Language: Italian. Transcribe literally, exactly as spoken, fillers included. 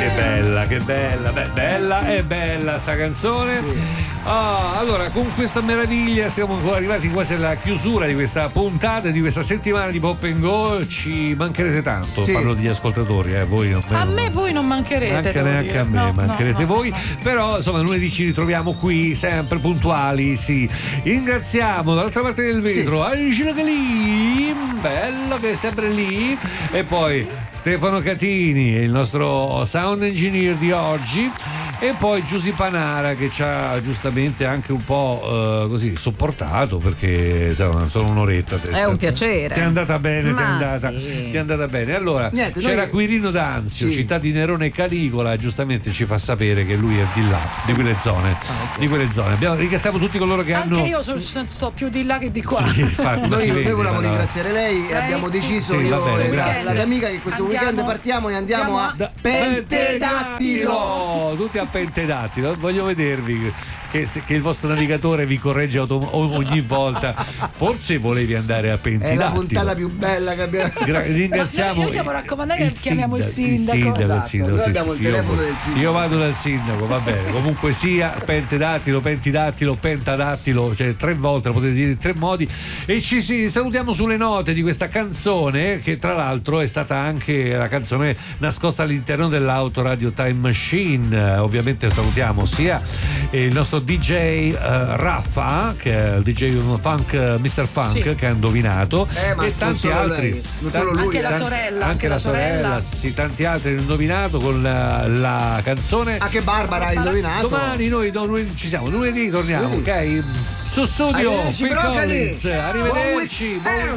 Che bella, che bella, Beh, bella e bella sta canzone. Sì. Oh, allora, con questa meraviglia siamo arrivati quasi alla chiusura di questa puntata, di questa settimana di Pop and Go. Ci mancherete tanto, sì. Parlo degli ascoltatori, eh, voi non me, a me voi non mancherete. Anche neanche dire. a me, no, mancherete no, voi. No, no. Però insomma, lunedì ci ritroviamo qui, sempre puntuali, sì. Ringraziamo dall'altra parte del vetro sì. Angelo Galì, bello che è sempre lì. E poi Stefano Catini, il nostro sound engineer di oggi. E poi Giusy Panara che ci ha giustamente anche un po' uh, così sopportato, perché insomma, solo un'oretta. È te, un piacere. Ti è andata bene, ti è andata, sì. ti è andata bene. Allora, Niente, c'era noi... Quirino D'Anzio, sì. Città di Nerone e Caligola, giustamente ci fa sapere che lui è di là, di quelle zone. Ah, okay. Di quelle zone. Abbiamo, ringraziamo tutti coloro che anche hanno. Anche io so, sto più di là che di qua. Sì, infatti, noi, noi volevamo ringraziare lei e eh, abbiamo deciso sì, io bene, e la, la mia amica che questo andiamo, weekend partiamo e andiamo, andiamo a Pentedattilo. Tutti a Pentedattilo. Voglio vedervi che, che il vostro navigatore vi corregge autom- ogni volta. Forse volevi andare a Pentedattilo. È la puntata più bella che abbiamo. Gra- ringraziamo. Noi siamo raccomandati che chiamiamo il sindaco. Il sindaco, esatto. il sindaco. Noi sì, abbiamo sì, il telefono io, del sindaco. Io vado dal sindaco, va bene. Comunque sia, Pentedattilo, Pentidattilo, Pentadattilo, cioè tre volte, lo potete dire in tre modi. E ci sì, salutiamo sulle note di questa canzone, che tra l'altro è stata anche la canzone nascosta all'interno dell'Autoradio Time Machine. Ovviamente salutiamo sia il nostro D J uh, Raffa, che è il D J Funk, mister Funk, sì. Che ha indovinato, eh, ma e tanti altri, lei, non solo lui, anche eh. la sorella, anche, anche la la sorella, sorella. Sì, tanti altri hanno indovinato con la, la canzone. Anche Barbara ha indovinato. Domani noi, no, noi ci siamo, lunedì torniamo, lunedì. Ok? Su studio, Phil Collins, arrivederci.